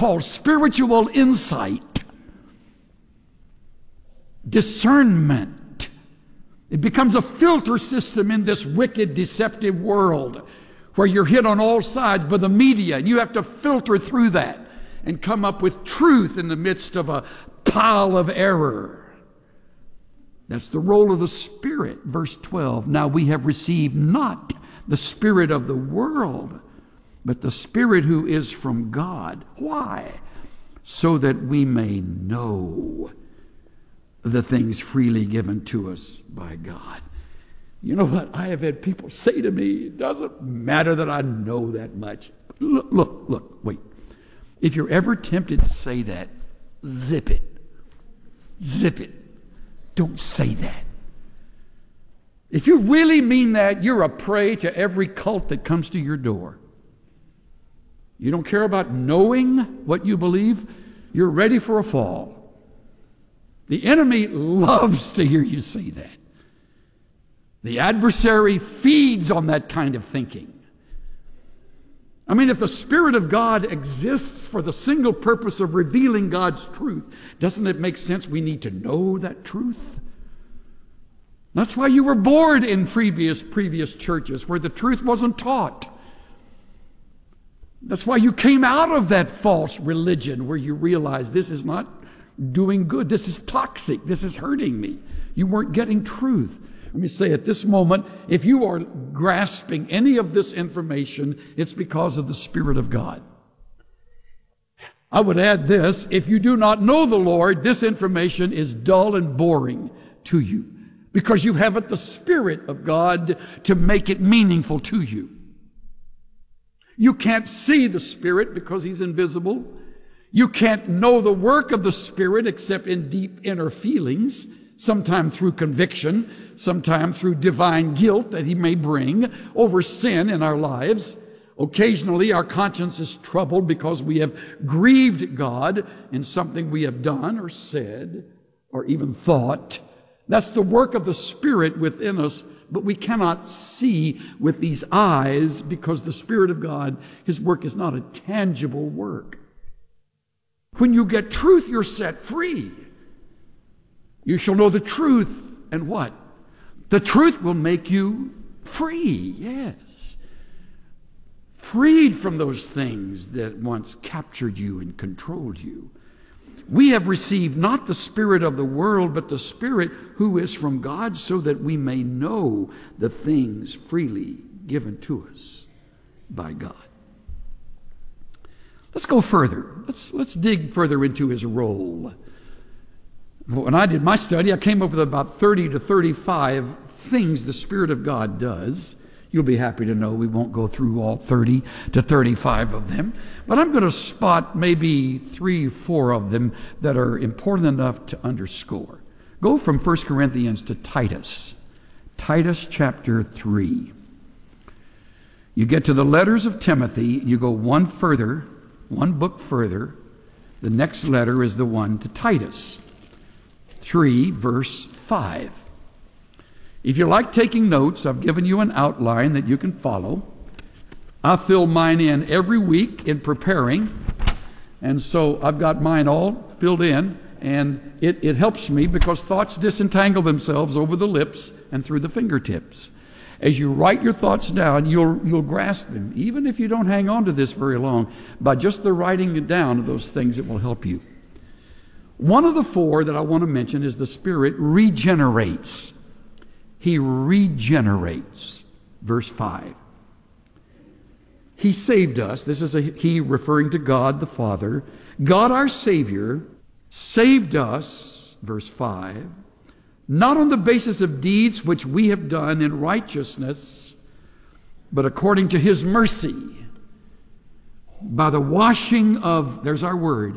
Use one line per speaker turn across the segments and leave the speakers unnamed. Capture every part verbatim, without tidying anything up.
called spiritual insight, discernment. It becomes a filter system in this wicked, deceptive world where you're hit on all sides by the media, and you have to filter through that and come up with truth in the midst of a pile of error. That's the role of the Spirit. Verse twelve, now we have received not the spirit of the world, but the Spirit who is from God. Why? So that we may know the things freely given to us by God. You know what? I have had people say to me, it doesn't matter that I know that much. Look, look, look, wait. If you're ever tempted to say that, zip it. Zip it. Don't say that. If you really mean that, you're a prey to every cult that comes to your door. You don't care about knowing what you believe, you're ready for a fall. The enemy loves to hear you say that. The adversary feeds on that kind of thinking. I mean, if the Spirit of God exists for the single purpose of revealing God's truth, doesn't it make sense we need to know that truth? That's why you were bored in previous, previous churches where the truth wasn't taught. That's why you came out of that false religion where you realized this is not doing good. This is toxic. This is hurting me. You weren't getting truth. Let me say at this moment, if you are grasping any of this information, it's because of the Spirit of God. I would add this, if you do not know the Lord, this information is dull and boring to you because you haven't the Spirit of God to make it meaningful to you. You can't see the Spirit because He's invisible. You can't know the work of the Spirit except in deep inner feelings, sometime through conviction, sometime through divine guilt that He may bring over sin in our lives. Occasionally our conscience is troubled because we have grieved God in something we have done or said or even thought. That's the work of the Spirit within us, but we cannot see with these eyes because the Spirit of God, His work is not a tangible work. When you get truth, you're set free. You shall know the truth, and what? The truth will make you free, yes. Freed from those things that once captured you and controlled you. We have received not the spirit of the world, but the Spirit who is from God, so that we may know the things freely given to us by God. Let's go further. Let's, let's dig further into His role. When I did my study, I came up with about thirty to thirty-five things the Spirit of God does. You'll be happy to know we won't go through all thirty to thirty-five of them, but I'm going to spot maybe three, four of them that are important enough to underscore. Go from First Corinthians to Titus. Titus chapter three. You get to the letters of Timothy, you go one further, one book further. The next letter is the one to Titus. three, verse five. If you like taking notes, I've given you an outline that you can follow. I fill mine in every week in preparing, and so I've got mine all filled in, and it, it helps me because thoughts disentangle themselves over the lips and through the fingertips. As you write your thoughts down, you'll, you'll grasp them, even if you don't hang on to this very long. By just the writing it down of those things, it will help you. One of the four that I want to mention is the Spirit regenerates. He regenerates. Verse five. He saved us. This is a He referring to God the Father. God our Savior saved us, verse five, not on the basis of deeds which we have done in righteousness, but according to His mercy, by the washing of, there's our word,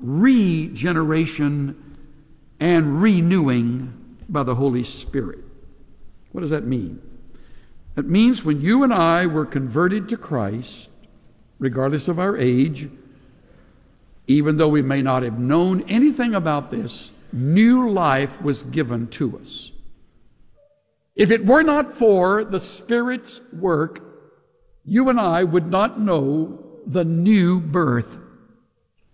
regeneration and renewing by the Holy Spirit. What does that mean? It means when you and I were converted to Christ, regardless of our age, even though we may not have known anything about this, new life was given to us. If it were not for the Spirit's work, you and I would not know the new birth